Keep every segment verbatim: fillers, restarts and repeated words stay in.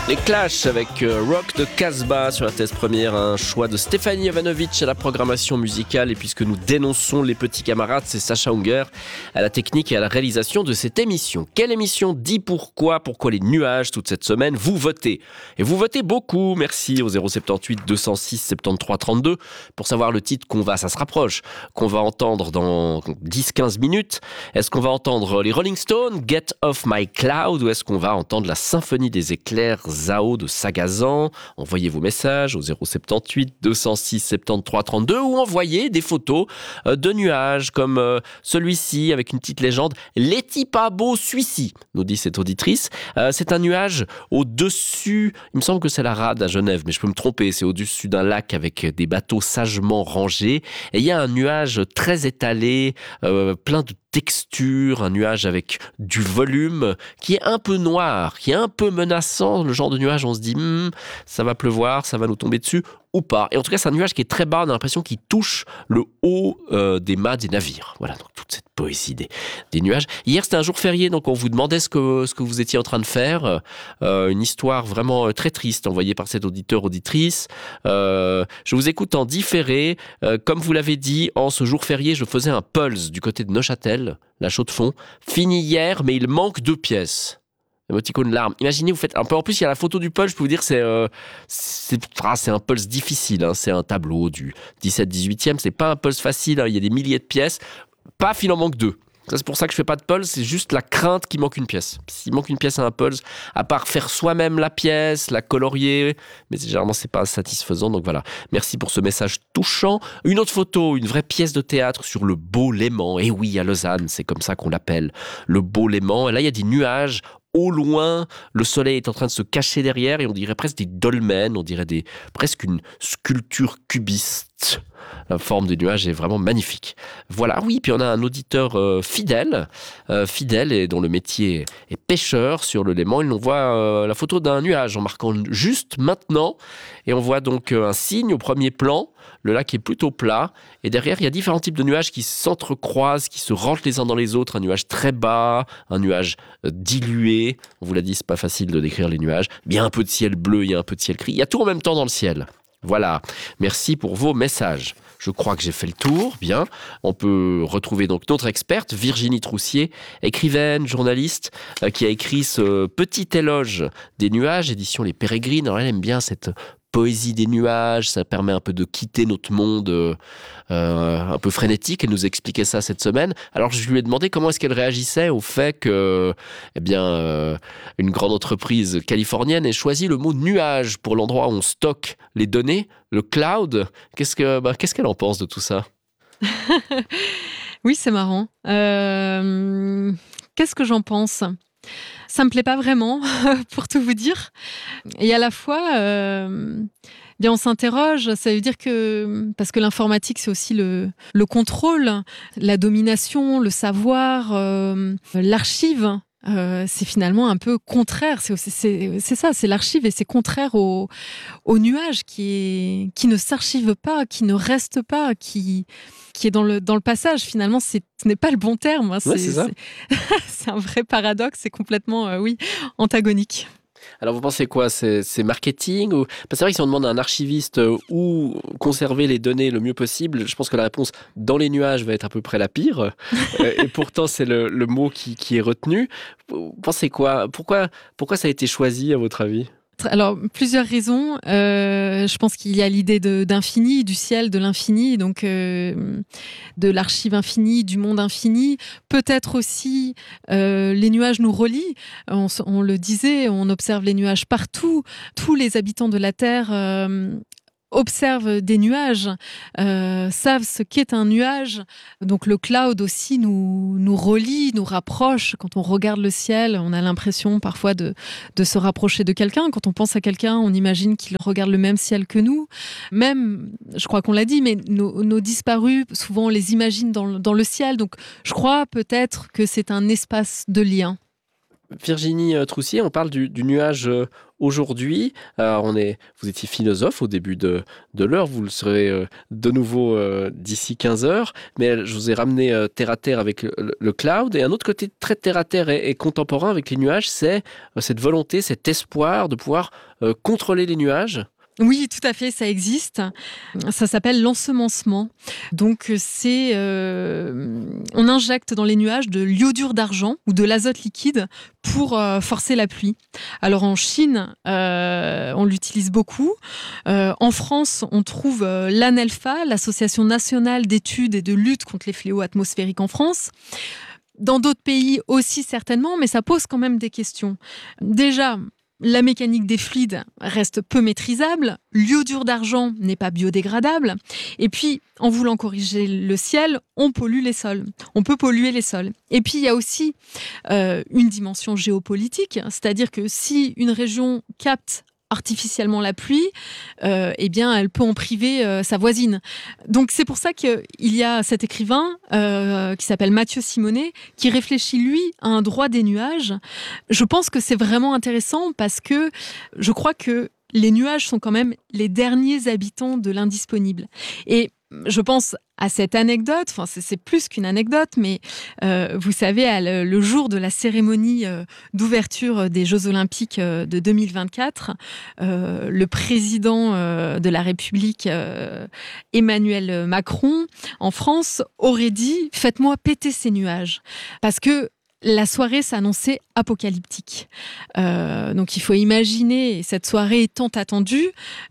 Les Clash avec euh, Rock de Casbah sur R T S Première, un choix de Stéphanie Jovanovic à la programmation musicale. Et puisque nous dénonçons les petits camarades, c'est Sacha Unger à la technique et à la réalisation de cette émission. Quelle émission dit pourquoi Pourquoi les nuages toute cette semaine? Vous votez. Et vous votez beaucoup, merci au zéro sept huit deux zéro six soixante-treize trente-deux pour savoir le titre qu'on va, ça se rapproche, qu'on va entendre dans dix quinze minutes. Est-ce qu'on va entendre les Rolling Stones, Get Off My Cloud, ou est-ce qu'on va entendre la Symphonie des éclairs, Zao de Sagazan? Envoyez vos messages au zéro sept huit deux zéro six soixante-treize trente-deux ou envoyez des photos de nuages comme euh, celui-ci avec une petite légende. Les pas beau celui-ci, nous dit cette auditrice. Euh, c'est un nuage au-dessus, il me semble que c'est la rade à Genève, mais je peux me tromper, c'est au-dessus d'un lac avec des bateaux sagement rangés. Et il y a un nuage très étalé, euh, plein de texture, un nuage avec du volume, qui est un peu noir, qui est un peu menaçant, le genre de nuage, on se dit, hm, ça va pleuvoir, ça va nous tomber dessus, ou pas. Et en tout cas, c'est un nuage qui est très bas, on a l'impression qu'il touche le haut euh, des mâts des navires. Voilà, donc toute cette poésie des, des nuages. Hier, c'était un jour férié, donc on vous demandait ce que, ce que vous étiez en train de faire. Euh, une histoire vraiment très triste, envoyée par cet auditeur-auditrice. Euh, je vous écoute en différé. Euh, comme vous l'avez dit, en ce jour férié, je faisais un pulse du côté de Neuchâtel, la Chaux-de-Fonds. Fini hier, mais il manque deux pièces. Émoticône larme. Imaginez, vous faites un peu. En plus, il y a la photo du pulse. Je peux vous dire, c'est euh, c'est, ah, c'est un pulse difficile. Hein. C'est un tableau du dix-sept dix-huitième. C'est pas un pulse facile. Hein. Il y a des milliers de pièces. Paf, il en manque deux. Ça, c'est pour ça que je fais pas de pulse. C'est juste la crainte qu'il manque une pièce. S'il manque une pièce à un pulse, à part faire soi-même la pièce, la colorier, mais généralement c'est pas satisfaisant. Donc voilà. Merci pour ce message touchant. Une autre photo, une vraie pièce de théâtre sur le Beau Léman. Et oui, à Lausanne, c'est comme ça qu'on l'appelle, le Beau Léman. Et là, il y a des nuages. Au loin, le soleil est en train de se cacher derrière et on dirait presque des dolmens, on dirait des, presque une sculpture cubiste. La forme des nuages est vraiment magnifique. Voilà, oui, puis on a un auditeur euh, fidèle, euh, fidèle et dont le métier est pêcheur sur le Léman. Il nous voit euh, la photo d'un nuage en marquant juste maintenant et on voit donc euh, un signe au premier plan. Le lac est plutôt plat et derrière il y a différents types de nuages qui s'entrecroisent, qui se rentrent les uns dans les autres. Un nuage très bas, un nuage euh, dilué. On vous l'a dit, c'est pas facile de décrire les nuages. Il y a un peu de ciel bleu, il y a un peu de ciel gris. Il y a tout en même temps dans le ciel. Voilà, merci pour vos messages. Je crois que j'ai fait le tour, bien. On peut retrouver donc notre experte, Virginie Troussier, écrivaine, journaliste, euh, qui a écrit ce petit éloge des nuages, édition Les Pérégrines. Alors elle aime bien cette poésie des nuages, ça permet un peu de quitter notre monde euh, un peu frénétique. Elle nous expliquait ça cette semaine. Alors je lui ai demandé comment est-ce qu'elle réagissait au fait que, eh bien, euh, une grande entreprise californienne ait choisi le mot nuage pour l'endroit où on stocke les données, le cloud. Qu'est-ce que, bah, qu'est-ce qu'elle en pense de tout ça? Oui, c'est marrant. Euh, qu'est-ce que j'en pense ? Ça me plaît pas vraiment, pour tout vous dire. Et à la fois, euh, bien on s'interroge. Ça veut dire que parce que l'informatique, c'est aussi le, le contrôle, la domination, le savoir, euh, l'archive. Euh, c'est finalement un peu contraire. C'est, c'est, c'est ça, c'est l'archive et c'est contraire au, au nuage qui est, qui ne s'archive pas, qui ne reste pas, qui qui est dans le dans le passage. Finalement, c'est, ce n'est pas le bon terme. Hein. Ouais, c'est, c'est ça. C'est, c'est un vrai paradoxe. C'est complètement, euh, oui, antagonique. Alors vous pensez quoi? C'est, c'est marketing ou... Parce que c'est vrai que si on demande à un archiviste euh, où conserver les données le mieux possible, je pense que la réponse dans les nuages va être à peu près la pire. euh, et pourtant c'est le, le mot qui, qui est retenu. Vous pensez quoi? Pourquoi, pourquoi ça a été choisi à votre avis? Alors, plusieurs raisons. Euh, je pense qu'il y a l'idée de, d'infini, du ciel, de l'infini, donc euh, de l'archive infinie, du monde infini. Peut-être aussi, euh, les nuages nous relient. On, on le disait, on observe les nuages partout. Tous les habitants de la Terre euh, observent des nuages, euh, savent ce qu'est un nuage. Donc le cloud aussi nous, nous relie, nous rapproche. Quand on regarde le ciel, on a l'impression parfois de, de se rapprocher de quelqu'un. Quand on pense à quelqu'un, on imagine qu'il regarde le même ciel que nous. Même, je crois qu'on l'a dit, mais nos, nos disparus, souvent on les imagine dans, dans le ciel. Donc je crois peut-être que c'est un espace de lien. Virginie Troussier, on parle du, du nuage euh, aujourd'hui. Alors, on est, vous étiez philosophe au début de, de l'heure, vous le serez euh, de nouveau euh, d'ici quinze heures, mais je vous ai ramené euh, terre à terre avec le, le cloud. Et un autre côté très terre à terre et, et contemporain avec les nuages, c'est euh, cette volonté, cet espoir de pouvoir euh, contrôler les nuages. Oui, tout à fait, ça existe. Ça s'appelle l'ensemencement. Donc, c'est, euh, on injecte dans les nuages de l'iodure d'argent ou de l'azote liquide pour euh, forcer la pluie. Alors, en Chine, euh, on l'utilise beaucoup. Euh, en France, on trouve euh, l'ANELFA, l'Association nationale d'études et de lutte contre les fléaux atmosphériques en France. Dans d'autres pays aussi, certainement, mais ça pose quand même des questions. Déjà, la mécanique des fluides reste peu maîtrisable, l'iodure d'argent n'est pas biodégradable, et puis, en voulant corriger le ciel, on pollue les sols. On peut polluer les sols. Et puis, il y a aussi euh, une dimension géopolitique, c'est-à-dire que si une région capte artificiellement la pluie, euh, eh bien, elle peut en priver euh, sa voisine. Donc, c'est pour ça qu'il y a cet écrivain euh, qui s'appelle Mathieu Simonet, qui réfléchit, lui, à un droit des nuages. Je pense que c'est vraiment intéressant parce que je crois que les nuages sont quand même les derniers habitants de l'indisponible. Et je pense à cette anecdote, enfin c'est, c'est plus qu'une anecdote, mais euh, vous savez, à le, le jour de la cérémonie euh, d'ouverture des Jeux Olympiques euh, de deux mille vingt-quatre, euh, le président euh, de la République, euh, Emmanuel Macron, en France, aurait dit « Faites-moi péter ces nuages ». Parce que la soirée s'annonçait apocalyptique. Euh, donc il faut imaginer cette soirée tant attendue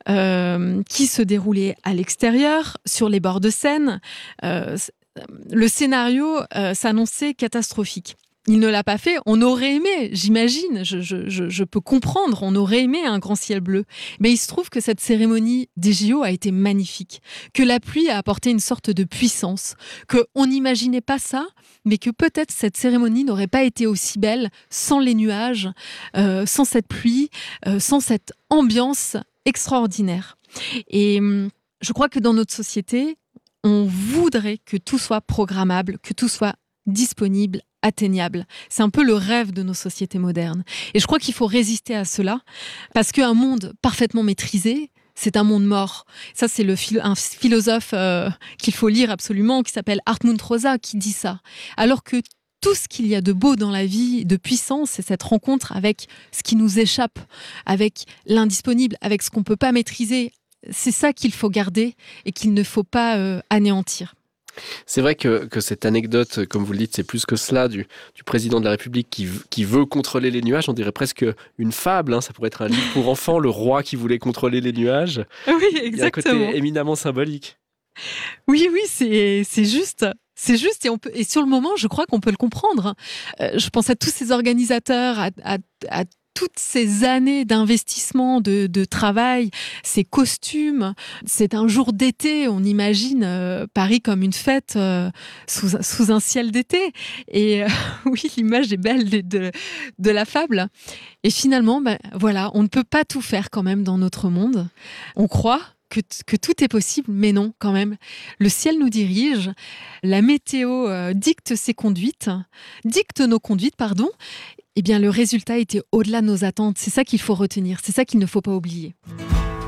euh, qui se déroulait à l'extérieur, sur les bords de Seine. Euh, le scénario euh, s'annonçait catastrophique. Il ne l'a pas fait. On aurait aimé, j'imagine, je, je, je, je peux comprendre, on aurait aimé un grand ciel bleu. Mais il se trouve que cette cérémonie des J O a été magnifique, que la pluie a apporté une sorte de puissance, qu'on n'imaginait pas ça, mais que peut-être cette cérémonie n'aurait pas été aussi belle sans les nuages, euh, sans cette pluie, euh, sans cette ambiance extraordinaire. Et hum, je crois que dans notre société, on voudrait que tout soit programmable, que tout soit disponible, atteignable. C'est un peu le rêve de nos sociétés modernes. Et je crois qu'il faut résister à cela, parce qu'un monde parfaitement maîtrisé, c'est un monde mort. Ça, c'est le philo- un philosophe euh, qu'il faut lire absolument, qui s'appelle Hartmut Rosa, qui dit ça. Alors que tout ce qu'il y a de beau dans la vie, de puissance, c'est cette rencontre avec ce qui nous échappe, avec l'indisponible, avec ce qu'on ne peut pas maîtriser. C'est ça qu'il faut garder et qu'il ne faut pas euh, anéantir. C'est vrai que, que cette anecdote, comme vous le dites, c'est plus que cela, du, du président de la République qui, qui veut contrôler les nuages. On dirait presque une fable, hein. Ça pourrait être un livre pour enfants, le roi qui voulait contrôler les nuages. Oui, exactement. Il y a un côté éminemment symbolique. Oui, oui, c'est, c'est juste. C'est juste, et, on peut, et sur le moment, je crois qu'on peut le comprendre. Euh, je pense à tous ces organisateurs, à, à, à toutes ces années d'investissement, de, de travail, ces costumes. C'est un jour d'été, on imagine euh, Paris comme une fête euh, sous, sous un ciel d'été. Et euh, oui, l'image est belle de, de, de la fable. Et finalement, ben, voilà, on ne peut pas tout faire quand même dans notre monde. On croit Que, que tout est possible, mais non, quand même. Le ciel nous dirige, la météo euh, dicte ses conduites, dicte nos conduites, pardon. Eh bien, le résultat était au-delà de nos attentes. C'est ça qu'il faut retenir, c'est ça qu'il ne faut pas oublier.